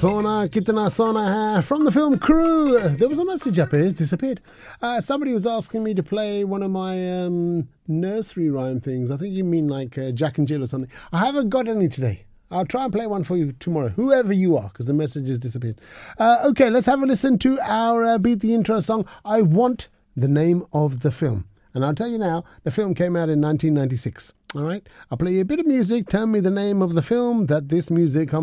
Sona Kitna Sona hai from the film Crew. There was a message up here, it's disappeared. Somebody was asking me to play one of my nursery rhyme things. I think you mean like Jack and Jill or something. I haven't got any today. I'll try and play one for you tomorrow, whoever you are, because the message has disappeared. Okay, let's have a listen to our Beat the Intro song, I Want the Name of the Film. And I'll tell you now, the film came out in 1996. All right, I'll play you a bit of music. Tell me the name of the film that this music comes